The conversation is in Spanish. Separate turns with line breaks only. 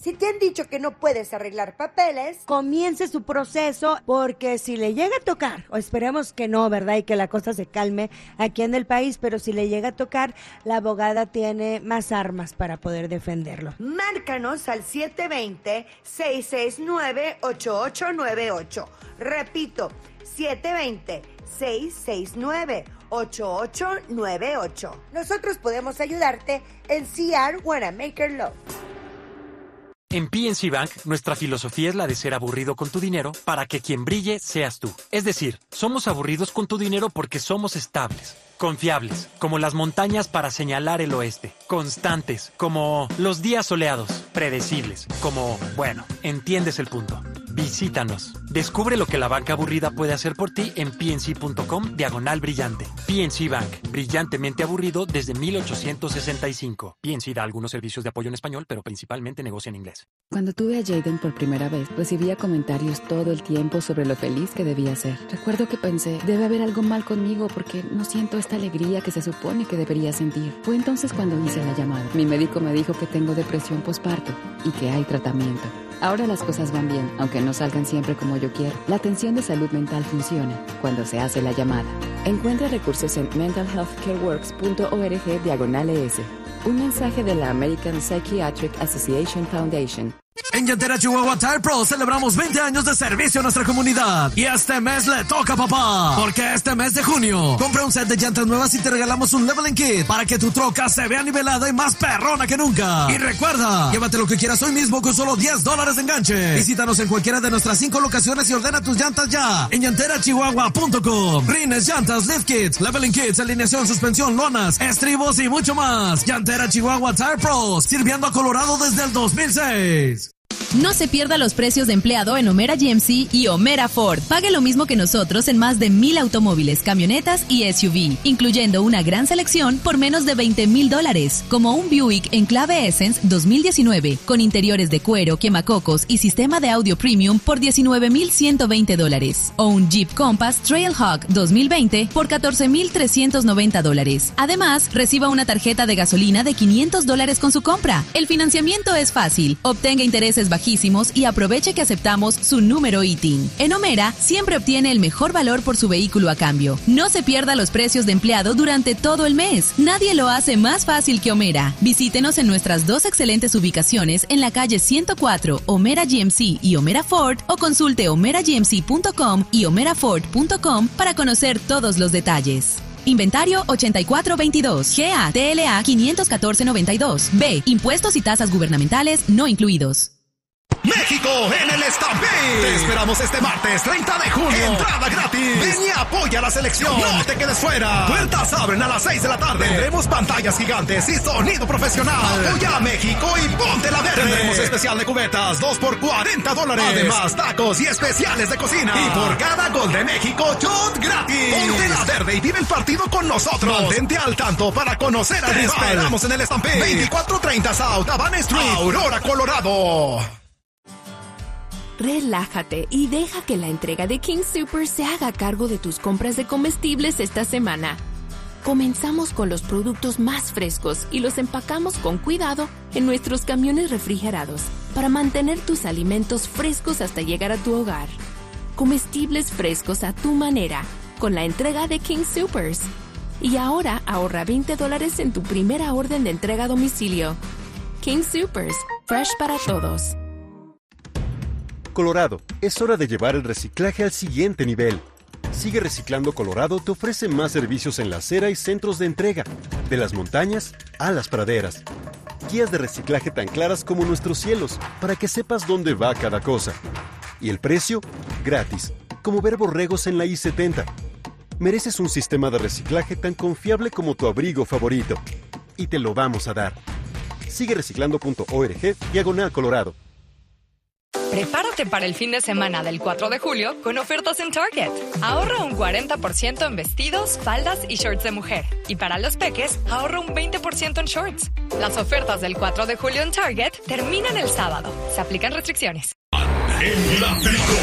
Si te han dicho que no puedes arreglar papeles, comience su proceso, porque si le llega a tocar, o esperemos que no, ¿verdad? Y que la cosa se calme aquí en el país, pero si le llega a tocar, la abogada tiene más armas para poder defenderlo. Márcanos al 720-669-8898. Repito, 720-669-8898. Nosotros podemos ayudarte en CR Wanamaker Law.
En PNC Bank, nuestra filosofía es la de ser aburrido con tu dinero para que quien brille seas tú. Es decir, somos aburridos con tu dinero porque somos estables, confiables, como las montañas para señalar el oeste, constantes, como los días soleados, predecibles, como, bueno, entiendes el punto. Visítanos. Descubre lo que la banca aburrida puede hacer por ti en pnc.com/brillante. PNC Bank, brillantemente aburrido desde 1865. PNC da algunos servicios de apoyo en español, pero principalmente negocia en inglés.
Cuando tuve a Jaden por primera vez, recibía comentarios todo el tiempo sobre lo feliz que debía ser. Recuerdo que pensé, debe haber algo mal conmigo porque no siento esta alegría que se supone que debería sentir. Fue entonces cuando hice la llamada. Mi médico me dijo que tengo depresión postparto y que hay tratamiento. Ahora las cosas van bien, aunque no salgan siempre como yo quiero. La atención de salud mental funciona cuando se hace la llamada. Encuentra recursos en mentalhealthcareworks.org/ES. Un mensaje de la American Psychiatric Association Foundation.
En Llantera Chihuahua Tire Pro celebramos 20 años de servicio a nuestra comunidad. Y este mes le toca a papá. Porque este mes de junio, compra un set de llantas nuevas y te regalamos un leveling kit para que tu troca se vea nivelada y más perrona que nunca. Y recuerda, llévate lo que quieras hoy mismo con solo $10 de enganche. Visítanos en cualquiera de nuestras 5 locaciones y ordena tus llantas ya en llanterachihuahua.com. Rines, llantas, lift kits, leveling kits, alineación, suspensión, lonas, estribos y mucho más. Llantera Chihuahua Tire Pro, sirviendo a Colorado desde el 2006.
No se pierda los precios de empleado en O'Mara GMC y O'Mara Ford. Pague lo mismo que nosotros en más de 1,000 automóviles, camionetas y SUV, incluyendo una gran selección por menos de $20,000, como un Buick Enclave Essence 2019, con interiores de cuero, quemacocos y sistema de audio premium por $19,120, o un Jeep Compass Trailhawk 2020 por $14,390. Además, reciba una tarjeta de gasolina de $500 con su compra. El financiamiento es fácil. Obtenga intereses bajísimos y aproveche que aceptamos su número ITIN. En O'Mara siempre obtiene el mejor valor por su vehículo a cambio. No se pierda los precios de empleado durante todo el mes. Nadie lo hace más fácil que O'Mara. Visítenos en nuestras 2 excelentes ubicaciones en la calle 104, O'Mara GMC y O'Mara Ford, o consulte omeragmc.com y omeraford.com para conocer todos los detalles. Inventario 8422, GATLA 51492, B, impuestos y tasas gubernamentales no incluidos.
México en el Stampede. Te esperamos este martes 30 de junio. Entrada gratis. Ven y apoya a la selección. No te quedes fuera. Puertas abren a las 6 de la tarde. Tendremos pantallas gigantes y sonido profesional. Apoya a México y ponte la verde. Tendremos especial de cubetas, 2 por $40. Además, tacos y especiales de cocina. Y por cada gol de México, shot gratis. Ponte la verde y vive el partido con nosotros. Mantente al tanto para conocer al rival. Te esperamos en el Stampede. 2430 South Havana Street, Aurora, Colorado.
Relájate y deja que la entrega de King Soopers se haga cargo de tus compras de comestibles esta semana. Comenzamos con los productos más frescos y los empacamos con cuidado en nuestros camiones refrigerados para mantener tus alimentos frescos hasta llegar a tu hogar. Comestibles frescos a tu manera con la entrega de King Soopers. Y ahora ahorra $20 en tu primera orden de entrega a domicilio. King Soopers, fresh para todos.
Colorado, es hora de llevar el reciclaje al siguiente nivel. Sigue Reciclando Colorado te ofrece más servicios en la acera y centros de entrega, de las montañas a las praderas. Guías de reciclaje tan claras como nuestros cielos, para que sepas dónde va cada cosa. Y el precio, gratis, como ver borregos en la I-70. Mereces un sistema de reciclaje tan confiable como tu abrigo favorito. Y te lo vamos a dar. Sigue reciclando.org/Colorado.
Prepárate para el fin de semana del 4 de julio con ofertas en Target. Ahorra un 40% en vestidos, faldas y shorts de mujer. Y para los peques, ahorra un 20% en shorts. Las ofertas del 4 de julio en Target terminan el sábado. Se aplican restricciones.
En la Tricor,